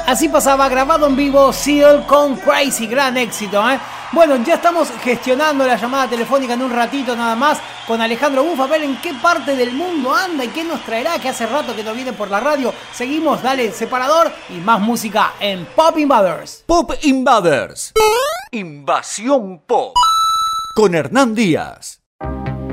Así pasaba grabado en vivo Seal con Crazy, gran éxito, ¿eh? Bueno, ya estamos gestionando la llamada telefónica en un ratito nada más con Alejandro Buff, a ver en qué parte del mundo anda y qué nos traerá, que hace rato que no viene por la radio. Seguimos, dale, separador y más música en Pop Invaders. Pop Invaders. Invasión Pop. Con Hernán Díaz.